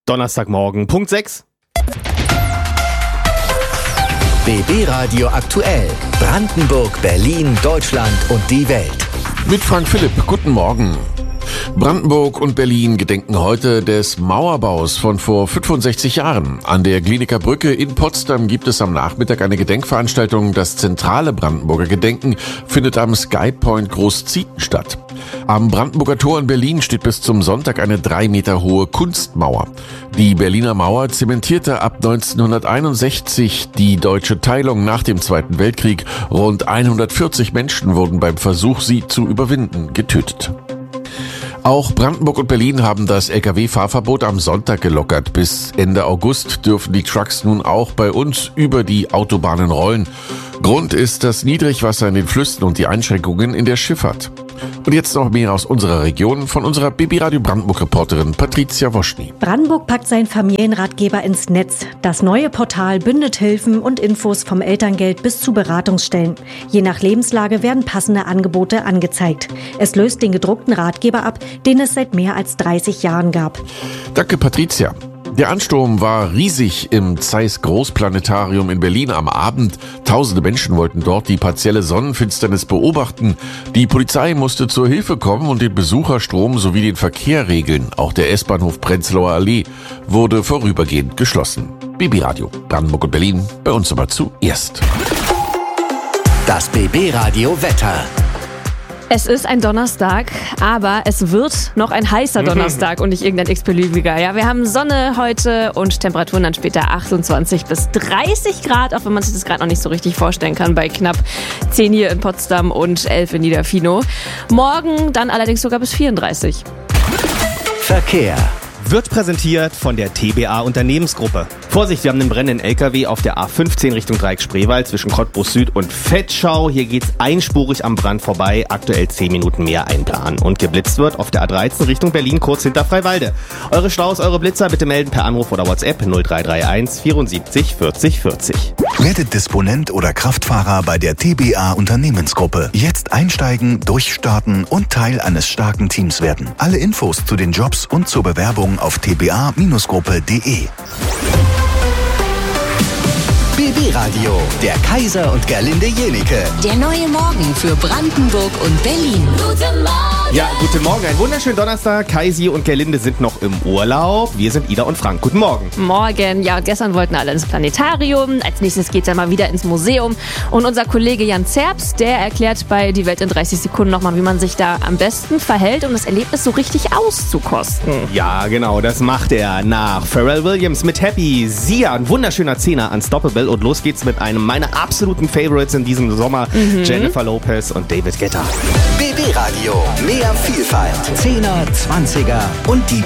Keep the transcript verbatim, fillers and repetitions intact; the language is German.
Donnerstagmorgen, Punkt sechs. B B-Radio aktuell. Brandenburg, Berlin, Deutschland und die Welt. Mit Frank Philipp, guten Morgen. Brandenburg und Berlin gedenken heute des Mauerbaus von vor fünfundsechzig Jahren. An der Glienicke Brücke in Potsdam gibt es am Nachmittag eine Gedenkveranstaltung. Das zentrale Brandenburger Gedenken findet am Sky Point Großzieten statt. Am Brandenburger Tor in Berlin steht bis zum Sonntag eine drei Meter hohe Kunstmauer. Die Berliner Mauer zementierte ab neunzehnhunderteinundsechzig die deutsche Teilung nach dem Zweiten Weltkrieg. Rund hundertvierzig Menschen wurden beim Versuch, sie zu überwinden, getötet. Auch Brandenburg und Berlin haben das L K W-Fahrverbot am Sonntag gelockert. Bis Ende August dürfen die Trucks nun auch bei uns über die Autobahnen rollen. Grund ist das Niedrigwasser in den Flüssen und die Einschränkungen in der Schifffahrt. Und jetzt noch mehr aus unserer Region von unserer B B-Radio Brandenburg-Reporterin Patricia Woschny. Brandenburg packt seinen Familienratgeber ins Netz. Das neue Portal bündet Hilfen und Infos vom Elterngeld bis zu Beratungsstellen. Je nach Lebenslage werden passende Angebote angezeigt. Es löst den gedruckten Ratgeber ab, den es seit mehr als dreißig Jahren gab. Danke, Patricia. Der Ansturm war riesig im Zeiss Großplanetarium in Berlin am Abend. Tausende Menschen wollten dort die partielle Sonnenfinsternis beobachten. Die Polizei musste zur Hilfe kommen und den Besucherstrom sowie den Verkehr regeln. Auch der S-Bahnhof Prenzlauer Allee wurde vorübergehend geschlossen. B B-Radio Brandenburg und Berlin, bei uns aber zuerst. Das B B-Radio Wetter. Es ist ein Donnerstag, aber es wird noch ein heißer Donnerstag und nicht irgendein x-beliebiger. Ja, wir haben Sonne heute und Temperaturen dann später achtundzwanzig bis dreißig Grad, auch wenn man sich das gerade noch nicht so richtig vorstellen kann, bei knapp zehn hier in Potsdam und elf in Niederfinow. Morgen dann allerdings sogar bis vierunddreißig. Verkehr. Wird präsentiert von der T B A Unternehmensgruppe. Vorsicht, wir haben einen brennenden L K W auf der A fünfzehn Richtung Dreieck Spreewald zwischen Cottbus Süd und Vetschau. Hier geht's einspurig am Brand vorbei. Aktuell zehn Minuten mehr einplanen. Und geblitzt wird auf der A dreizehn Richtung Berlin, kurz hinter Freiwalde. Eure Staus, eure Blitzer bitte melden per Anruf oder WhatsApp null drei drei eins vierundsiebzig vierzig vierzig. Werdet Disponent oder Kraftfahrer bei der T B A Unternehmensgruppe. Jetzt einsteigen, durchstarten und Teil eines starken Teams werden. Alle Infos zu den Jobs und zur Bewerbung auf t b a Gruppe punkt de. B B-Radio, der Kaiser und Gerlinde Jenike. Der neue Morgen für Brandenburg und Berlin. Guten Morgen! Ja, guten Morgen, ein wunderschönen Donnerstag. Kaisi und Gerlinde sind noch im Urlaub. Wir sind Ida und Frank. Guten Morgen. Morgen. Ja, gestern wollten alle ins Planetarium. Als nächstes geht's dann mal wieder ins Museum. Und unser Kollege Jan Zerbst, der erklärt bei Die Welt in dreißig Sekunden nochmal, wie man sich da am besten verhält, um das Erlebnis so richtig auszukosten. Ja, genau, das macht er nach Pharrell Williams mit Happy. Sia, ein wunderschöner Zehner, Unstoppable. Und los geht's mit einem meiner absoluten Favorites in diesem Sommer. Mhm. Jennifer Lopez und David Guetta. B B-Radio, mehr Vielfalt. Zehner, Zwanziger und die